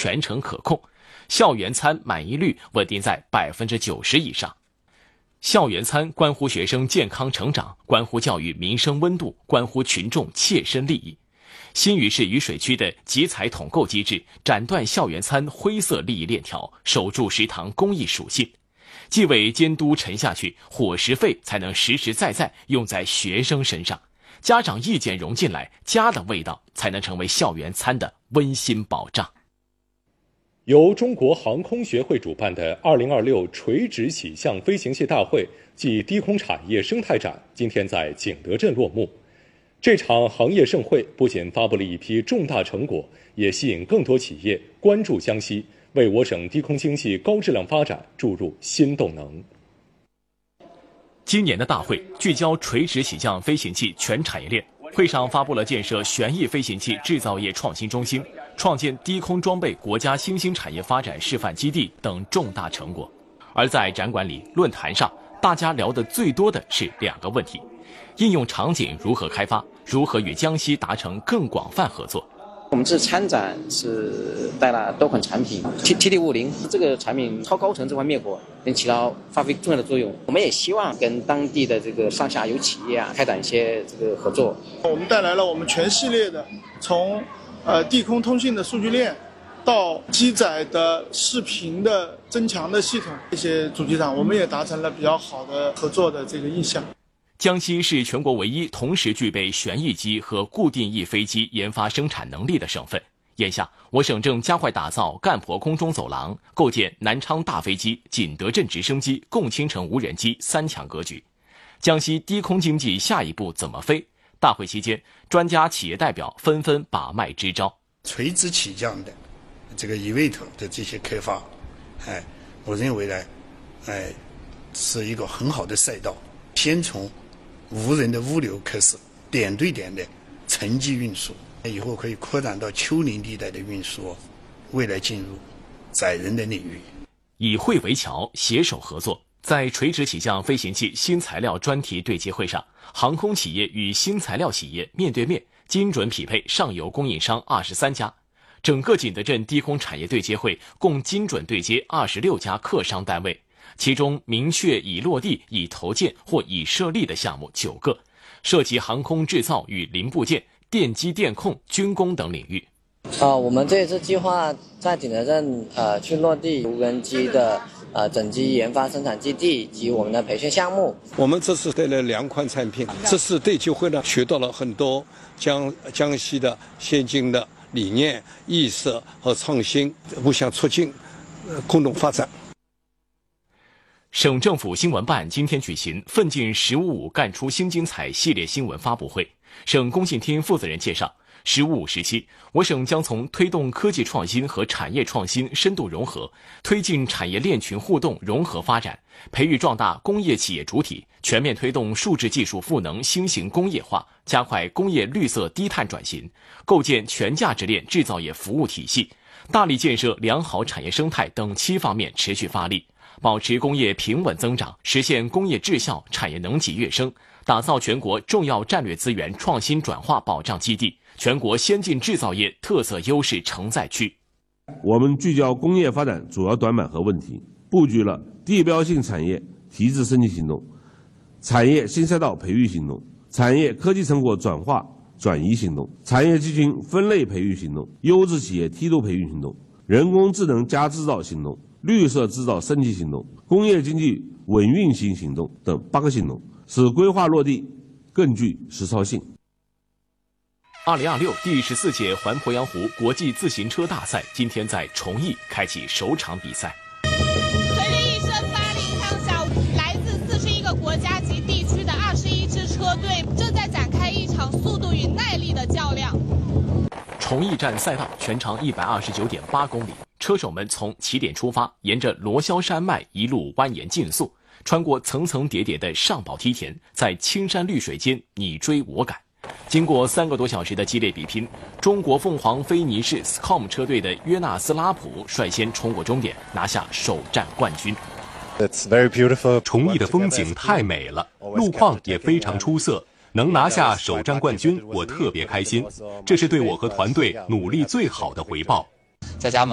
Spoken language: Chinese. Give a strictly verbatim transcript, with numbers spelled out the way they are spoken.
全程可控，校园餐满意率稳定在百分之九十以上。校园餐关乎学生健康成长，关乎教育民生温度，关乎群众切身利益。新余市雨水区的集采统购机制，斩断校园餐灰色利益链条，守住食堂公益属性。纪委监督沉下去，伙食费才能实实在在用在学生身上，家长意见融进来，家的味道才能成为校园餐的温馨保障。 由中国航空协会主办的二零二六垂直起降飞行器大会暨低空产业生态展今天在景德镇落幕。这场行业盛会不仅发布了一批重大成果，也吸引更多企业关注江西，为我省低空经济高质量发展注入新动能。 今年的大会聚焦垂直起降飞行器全产业链，会上发布了建设旋翼飞行器制造业创新中心、创建低空装备国家新兴产业发展示范基地等重大成果。而在展馆里、论坛上，大家聊得最多的是两个问题：应用场景如何开发，如何与江西达成更广泛合作。 我们这次参展是带了多款产品 ，T T D 五零这个产品超高层这块灭火能起到发挥重要的作用。我们也希望跟当地的这个上下游企业啊开展一些这个合作。 我们带来了我们全系列的从呃地空通信的数据链到机载的视频的增强的系统，这些主机上我们也达成了比较好的合作的这个意向。 江西是全国唯一同时具备旋翼机和固定翼飞机研发生产能力的省份。眼下，我省正加快打造赣婆空中走廊，构建南昌大飞机、景德镇直升机、共青城无人机三强格局。江西低空经济下一步怎么飞？大会期间，专家企业代表纷纷把脉支招。 垂直起降的这个 E V T O 的这些开发，哎，我认为呢，哎，是一个很好的赛道。先从无人的物流开始，点对点的城际运输，以后可以扩展到丘陵地带的运输，未来进入载人的领域。 以会为桥，携手合作。在垂直起降飞行器新材料专题对接会上，航空企业与新材料企业面对面精准匹配上游供应商二十三家。整个景德镇低空产业对接会共精准对接二十六家客商单位，其中明确已落地、已投建或已设立的项目九个，涉及航空制造与零部件、电机电控、军工等领域。 呃，我们这一次计划在景德镇呃去落地无人机的呃整机研发生产基地及我们的培训项目。 我们这次带来两款产品，这次对接会呢学到了很多江江西的先进的理念、意识和创新，互相促进呃共同发展。 省政府新闻办今天举行奋进十五五干出新精彩系列新闻发布会。省工信厅负责人介绍，十五五时期，我省将从推动科技创新和产业创新深度融合，推进产业链群互动融合发展，培育壮大工业企业主体，全面推动数字技术赋能新型工业化，加快工业绿色低碳转型，构建全价值链制造业服务体系，大力建设良好产业生态等七方面持续发力，保持工业平稳增长，实现工业质效、产业能级跃升，打造全国重要战略资源创新转化保障基地，全国先进制造业特色优势承载区。 我们聚焦工业发展主要短板和问题，布局了地标性产业提质升级行动、产业新赛道培育行动、产业科技成果转化转移行动、产业集群分类培育行动、优质企业梯度培育行动、人工智能加制造行动、绿色制造升级行动、工业经济稳运行行动等八个行动，使规划落地更具实操性。 二零二六第十四届环鄱阳湖国际自行车大赛今天在崇义开启首场比赛。 随着一声八铃枪响，来自四十一个国家及地区的二十一支车队正在展开一场速度与耐力的较量。 崇义站赛道全长一百二十九点八公里，车手们从起点出发，沿着罗霄山脉一路蜿蜒竞速，穿过层层叠叠的上宝梯田，在青山绿水间你追我赶。经过三个多小时的激烈比拼，中国凤凰菲尼士 S C O M 车队的约纳斯拉普率先冲过终点，拿下首站冠军。 崇义的风景太美了，路况也非常出色，能拿下首站冠军，我特别开心，这是对我和团队努力最好的回报。 在家门